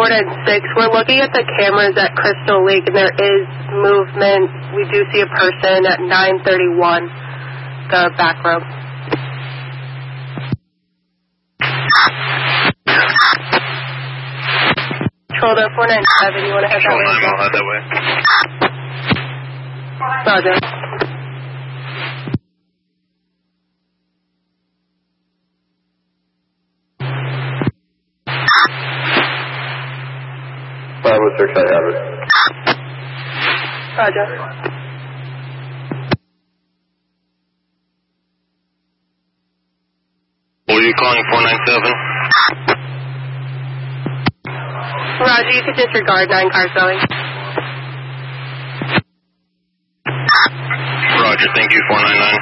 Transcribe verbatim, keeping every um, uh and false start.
four nine six, we're looking at the cameras at Crystal Lake, and there is movement. We do see a person at nine thirty-one, the back row. Control to four nine seven, you want to head that way? I'll head that way. Roger. five oh six, I have it. Roger. Were you calling four nine seven? Roger, you can disregard nine car selling. Roger, thank you, four nine nine.